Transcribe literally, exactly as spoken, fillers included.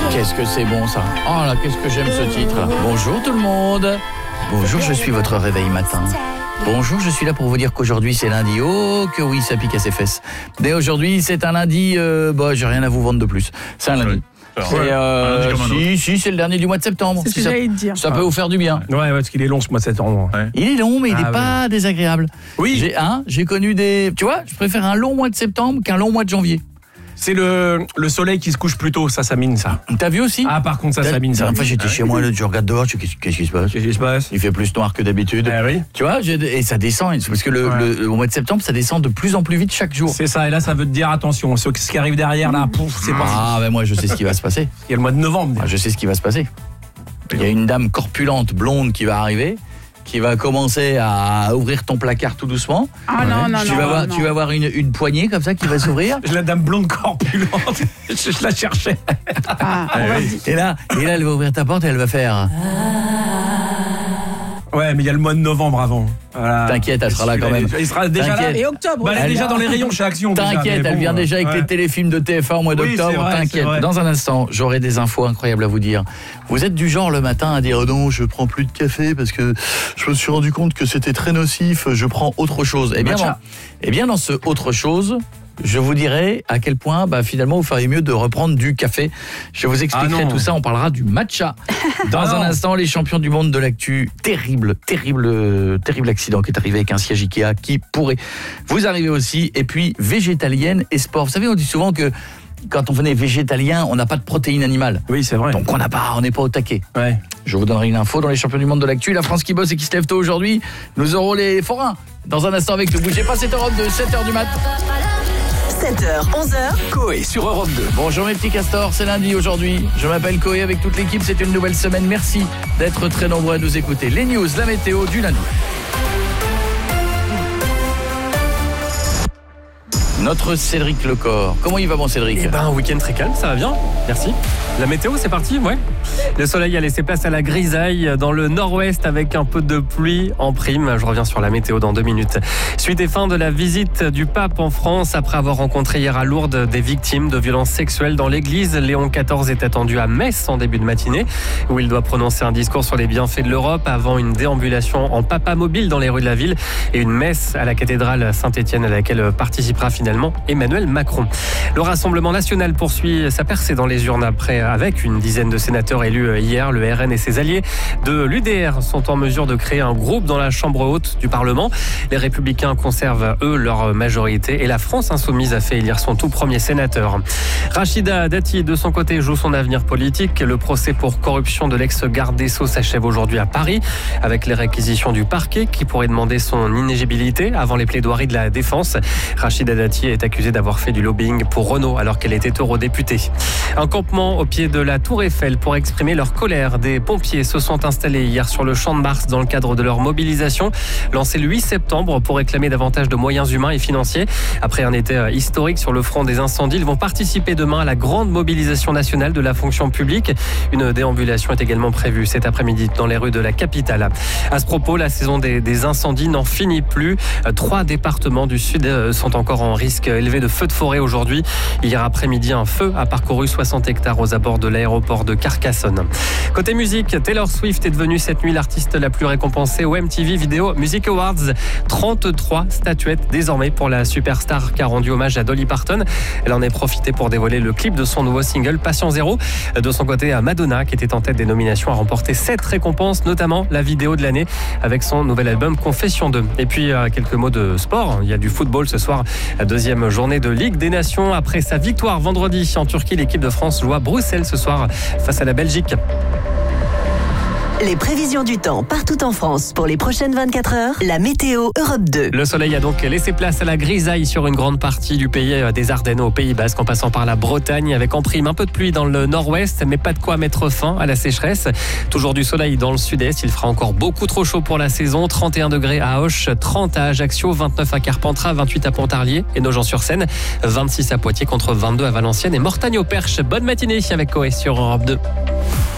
Qu'est-ce que c'est bon ça. Oh là, qu'est-ce que j'aime ce titre. Bonjour tout le monde. Bonjour, je suis votre réveil matin. Bonjour, je suis là pour vous dire qu'aujourd'hui c'est lundi. Oh que oui, ça pique à ses fesses. Mais aujourd'hui c'est un lundi, euh, bah j'ai rien à vous vendre de plus. C'est un lundi. C'est euh, si, si, c'est le dernier du mois de septembre. C'est ce si que ça, j'allais te dire. ça peut vous faire du bien. Ouais, ouais, parce qu'il est long ce mois de septembre. Ouais. Il est long, mais il n'est Ah, pas ouais. désagréable. Oui. J'ai, hein, j'ai connu des... Tu vois, je préfère un long mois de septembre qu'un long mois de janvier. C'est le, le soleil qui se couche plus tôt, ça, ça mine ça. T'as vu aussi? Ah, par contre, ça, T'as- ça mine La ça. dernière fois, j'étais chez moi, là, je regarde dehors, je dis, qu'est-ce, qu'est-ce qui se passe? Qu'est-ce qui se passe? Il fait plus noir que d'habitude. Ah oui. Tu vois, j'ai- et ça descend, parce que le, Ouais. le- le mois de septembre, ça descend de plus en plus vite chaque jour. C'est ça, et là, ça veut te dire attention. Ce ce qui arrive derrière, là, pouf, c'est parti. Ah, ben moi, je sais ce qui va se passer. Il y a le mois de novembre. Ah, je sais ce qui va se passer. Il y a une dame corpulente, blonde, qui va arriver, qui va commencer à ouvrir ton placard tout doucement. Ah non, non, tu, non. vas voir, non. tu vas voir une, une poignée comme ça qui va s'ouvrir. La dame blonde corpulente, je, je la cherchais. Ah, on va dire. Et là, et là, elle va ouvrir ta porte et elle va faire... Ouais, mais il y a le mois de novembre avant. Voilà. T'inquiète, elle sera là quand même. Il sera déjà là. T'inquiète. Et octobre. Bah, elle est Elle- déjà dans les rayons chez Action. déjà, T'inquiète, mais elle bon, vient déjà avec ouais. les téléfilms de T F un au mois Oui, d'octobre. c'est vrai, c'est T'inquiète. vrai. Dans un instant, j'aurai des infos incroyables à vous dire. Vous êtes du genre le matin à dire oh non, je prends plus de café parce que je me suis rendu compte que c'était très nocif. Je prends autre chose. Eh bien, Matcha. dans, eh bien, dans ce autre chose. Je vous dirai à quel point, bah, finalement, vous feriez mieux de reprendre du café. Je vous expliquerai Ah non. tout ça. On parlera du matcha. Dans Ah un non. instant, les champions du monde de l'actu. Terrible, terrible, euh, terrible accident qui est arrivé avec un siège Ikea qui pourrait vous arriver aussi. Et puis, végétalienne et sport. Vous savez, on dit souvent que quand on venait végétalien, on n'a pas de protéines animales. Oui, c'est vrai. Donc, on n'a pas, on n'est pas au taquet. Ouais. Je vous donnerai une info dans les champions du monde de l'actu. La France qui bosse et qui se lève tôt aujourd'hui. Nous aurons les forains. Dans un instant avec nous. Bougez pas, c'est Europe de sept heures du mat'. sept heures, onze heures. Coé sur Europe deux. Bonjour mes petits castors, c'est lundi aujourd'hui. Je m'appelle Coé avec toute l'équipe, c'est une nouvelle semaine. Merci d'être très nombreux à nous écouter. Les news, la météo du lundi. Notre Cédric Lecor. Comment il va mon Cédric? Eh ben, un week-end très calme, ça va bien, merci. La météo, c'est parti, ouais. Le soleil a laissé place à la grisaille dans le nord-ouest avec un peu de pluie en prime. Je reviens sur la météo dans deux minutes. Suite et fin de la visite du pape en France après avoir rencontré hier à Lourdes des victimes de violences sexuelles dans l'église. Léon quatorze est attendu à Metz en début de matinée où il doit prononcer un discours sur les bienfaits de l'Europe avant une déambulation en papa mobile dans les rues de la ville et une messe à la cathédrale Saint-Étienne à laquelle participera finalement Emmanuel Macron. Le Rassemblement national poursuit sa percée dans les urnes après, avec une dizaine de sénateurs élus hier. Le R N et ses alliés de l'U D R sont en mesure de créer un groupe dans la chambre haute du Parlement. Les Républicains conservent, eux, leur majorité et la France insoumise a fait élire son tout premier sénateur. Rachida Dati, de son côté, joue son avenir politique. Le procès pour corruption de l'ex-garde des Sceaux s'achève aujourd'hui à Paris avec les réquisitions du parquet qui pourrait demander son inéligibilité avant les plaidoiries de la défense. Rachida Dati est accusée d'avoir fait du lobbying pour Renault alors qu'elle était eurodéputée. Un campement au pied de la Tour Eiffel pour exprimer leur colère. Des pompiers se sont installés hier sur le Champ de Mars dans le cadre de leur mobilisation lancée le huit septembre pour réclamer davantage de moyens humains et financiers. Après un été historique sur le front des incendies, ils vont participer demain à la grande mobilisation nationale de la fonction publique. Une déambulation est également prévue cet après-midi dans les rues de la capitale. À ce propos, la saison des, des incendies n'en finit plus. Trois départements du sud sont encore en risque élevé de feux de forêt aujourd'hui. Hier après-midi, un feu a parcouru soixante hectares aux abords de l'aéroport de Carcassonne. Côté musique, Taylor Swift est devenue cette nuit l'artiste la plus récompensée au M T V Video Music Awards. trente-trois statuettes désormais pour la superstar qui a rendu hommage à Dolly Parton. Elle en est profitée pour dévoiler le clip de son nouveau single Patient Zéro. De son côté, Madonna, qui était en tête des nominations, a remporté sept récompenses, notamment la vidéo de l'année avec son nouvel album Confession deux. Et puis, quelques mots de sport. Il y a du football ce soir, la deuxième journée de Ligue des Nations. Après sa victoire vendredi en Turquie, l'équipe de France joue à Bruxelles ce soir face à la Belgique. Les prévisions du temps partout en France pour les prochaines vingt-quatre heures. La météo Europe deux. Le soleil a donc laissé place à la grisaille sur une grande partie du pays, des Ardennes au Pays Basque, en passant par la Bretagne, avec en prime un peu de pluie dans le nord-ouest, mais pas de quoi mettre fin à la sécheresse. Toujours du soleil dans le sud-est, il fera encore beaucoup trop chaud pour la saison. trente et un degrés à Auch, trente à Ajaccio, vingt-neuf à Carpentras, vingt-huit à Pontarlier et Nogent-sur-Seine, vingt-six à Poitiers contre vingt-deux à Valenciennes et Mortagne-au-Perche. Bonne matinée avec Coé sur Europe deux.